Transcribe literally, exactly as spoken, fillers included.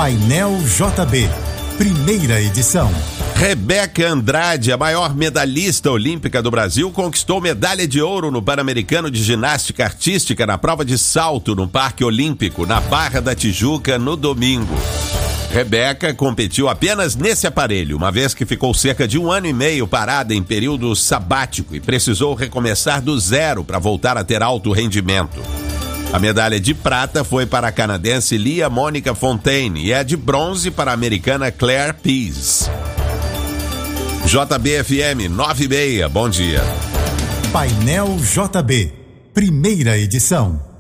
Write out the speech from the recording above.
Painel J B, primeira edição. Rebeca Andrade, a maior medalhista olímpica do Brasil, conquistou medalha de ouro no Pan-Americano de Ginástica Artística na prova de salto no Parque Olímpico, na Barra da Tijuca, no domingo. Rebeca competiu apenas nesse aparelho, uma vez que ficou cerca de um ano e meio parada em período sabático e precisou recomeçar do zero para voltar a ter alto rendimento. A medalha de prata foi para a canadense Lia Mônica Fontaine e a de bronze para a americana Claire Pease. J B F M nove e meia, bom dia. Painel J B, primeira edição.